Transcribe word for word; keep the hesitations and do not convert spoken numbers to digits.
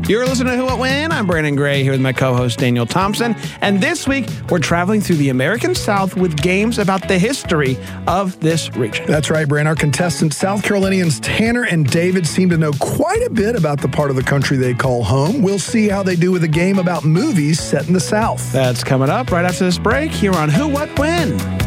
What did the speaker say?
You're listening to Who What When. I'm Brandon Gray here with my co-host Daniel Thompson. And this week, we're traveling through the American South with games about the history of this region. That's right, Brandon. Our contestants, South Carolinians Tanner and David, seem to know quite a bit about the part of the country they call home. We'll see how they do with a game about movies set in the South. That's coming up right after this break here on Who What When.